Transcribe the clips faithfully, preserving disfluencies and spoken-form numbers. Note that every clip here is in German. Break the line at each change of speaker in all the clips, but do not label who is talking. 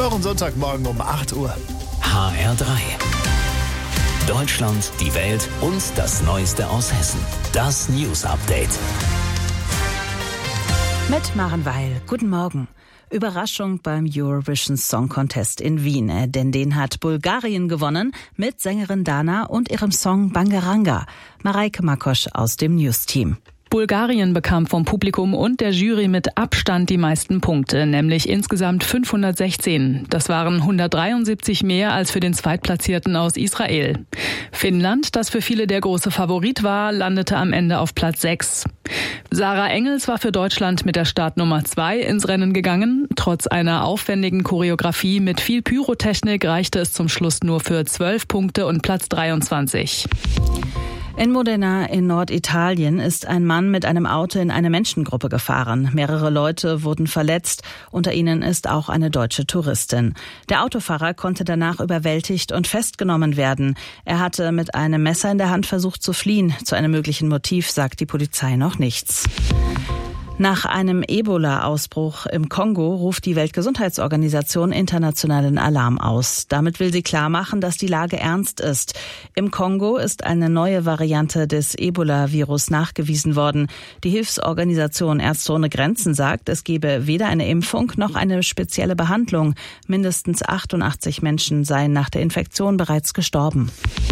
Noch ein Sonntagmorgen um acht Uhr.
H R drei. Deutschland, die Welt und das Neueste aus Hessen. Das News Update.
Mit Maren Weil. Guten Morgen. Überraschung beim Eurovision Song Contest in Wien, denn den hat Bulgarien gewonnen mit Sängerin Dana und ihrem Song Bangaranga. Mareike Makosch aus dem News-Team.
Bulgarien bekam vom Publikum und der Jury mit Abstand die meisten Punkte, nämlich insgesamt fünfhundertsechzehn. Das waren hundertdreiundsiebzig mehr als für den Zweitplatzierten aus Israel. Finnland, das für viele der große Favorit war, landete am Ende auf Platz sechs. Sarah Engels war für Deutschland mit der Startnummer zwei ins Rennen gegangen. Trotz einer aufwendigen Choreografie mit viel Pyrotechnik reichte es zum Schluss nur für zwölf Punkte und Platz dreiundzwanzig.
In Modena in Norditalien ist ein Mann mit einem Auto in eine Menschengruppe gefahren. Mehrere Leute wurden verletzt, unter ihnen ist auch eine deutsche Touristin. Der Autofahrer konnte danach überwältigt und festgenommen werden. Er hatte mit einem Messer in der Hand versucht zu fliehen. Zu einem möglichen Motiv sagt die Polizei noch nichts. Nach einem Ebola-Ausbruch im Kongo ruft die Weltgesundheitsorganisation internationalen Alarm aus. Damit will sie klarmachen, dass die Lage ernst ist. Im Kongo ist eine neue Variante des Ebola-Virus nachgewiesen worden. Die Hilfsorganisation Ärzte ohne Grenzen sagt, es gebe weder eine Impfung noch eine spezielle Behandlung. Mindestens achtundachtzig Menschen seien nach der Infektion bereits gestorben.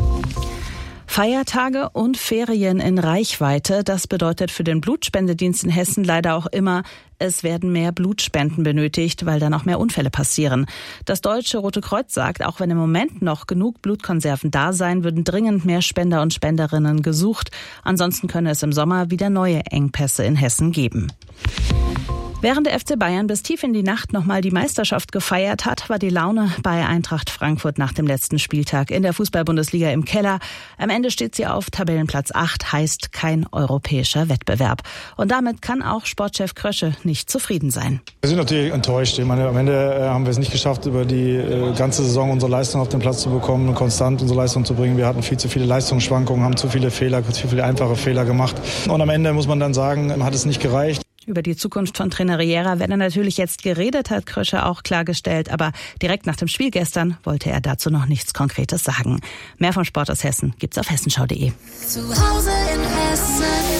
Feiertage und Ferien in Reichweite, das bedeutet für den Blutspendedienst in Hessen leider auch immer, es werden mehr Blutspenden benötigt, weil dann auch mehr Unfälle passieren. Das Deutsche Rote Kreuz sagt, auch wenn im Moment noch genug Blutkonserven da seien, würden dringend mehr Spender und Spenderinnen gesucht. Ansonsten könne es im Sommer wieder neue Engpässe in Hessen geben. Während der F C Bayern bis tief in die Nacht nochmal die Meisterschaft gefeiert hat, war die Laune bei Eintracht Frankfurt nach dem letzten Spieltag in der Fußball-Bundesliga im Keller. Am Ende steht sie auf Tabellenplatz acht, heißt kein europäischer Wettbewerb. Und damit kann auch Sportchef Krösche nicht zufrieden sein.
Wir sind natürlich enttäuscht. Ich meine, am Ende haben wir es nicht geschafft, über die ganze Saison unsere Leistung auf den Platz zu bekommen und konstant unsere Leistung zu bringen. Wir hatten viel zu viele Leistungsschwankungen, haben zu viele Fehler, zu viele einfache Fehler gemacht. Und am Ende muss man dann sagen, hat es nicht gereicht.
Über die Zukunft von Trainer Riera werde natürlich jetzt geredet, hat Krösche auch klargestellt. Aber direkt nach dem Spiel gestern wollte er dazu noch nichts Konkretes sagen. Mehr vom Sport aus Hessen gibt's auf hessenschau punkt de.
Zu Hause in Hessen.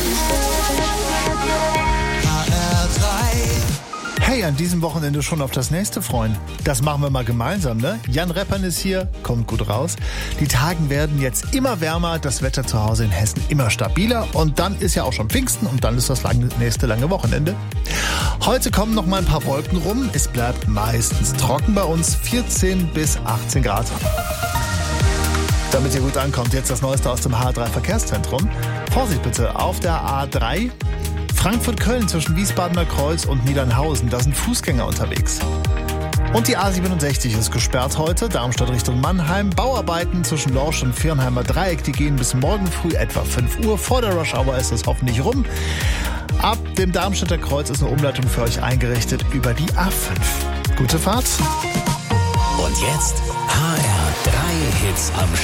H R drei.
Hey, an diesem Wochenende schon auf das nächste freuen. Das machen wir mal gemeinsam, ne? Jan Reppern ist hier, kommt gut raus. Die Tage werden jetzt immer wärmer, das Wetter zu Hause in Hessen immer stabiler. Und dann ist ja auch schon Pfingsten und dann ist das lange, nächste lange Wochenende. Heute kommen noch mal ein paar Wolken rum. Es bleibt meistens trocken bei uns, vierzehn bis achtzehn Grad. Damit ihr gut ankommt, jetzt das Neueste aus dem H R drei Verkehrszentrum. Vorsicht bitte, auf der A drei. Frankfurt-Köln zwischen Wiesbadener Kreuz und Niedernhausen, da sind Fußgänger unterwegs. Und die A siebenundsechzig ist gesperrt heute, Darmstadt Richtung Mannheim. Bauarbeiten zwischen Lorsch und Viernheimer Dreieck, die gehen bis morgen früh etwa fünf Uhr. Vor der Rush-Hour ist es hoffentlich rum. Ab dem Darmstädter Kreuz ist eine Umleitung für euch eingerichtet über die A fünf. Gute Fahrt.
Und jetzt H R drei Hits am